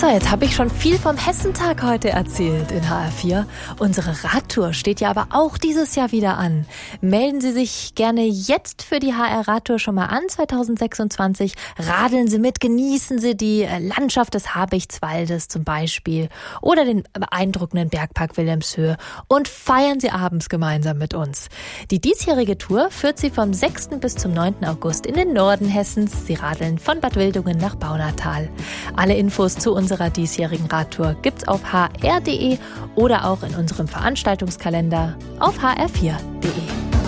So, jetzt habe ich schon viel vom Hessentag heute erzählt in HR4. Unsere Radtour steht ja aber auch dieses Jahr wieder an. Melden Sie sich gerne jetzt für die HR-Radtour schon mal an, 2026. Radeln Sie mit, genießen Sie die Landschaft des Habichtswaldes zum Beispiel oder den beeindruckenden Bergpark Wilhelmshöhe und feiern Sie abends gemeinsam mit uns. Die diesjährige Tour führt Sie vom 6. bis zum 9. August in den Norden Hessens. Sie radeln von Bad Wildungen nach Baunatal. Alle Infos zu unserer diesjährigen Radtour gibt's auf hr.de oder auch in unserem Veranstaltungskalender auf hr4.de.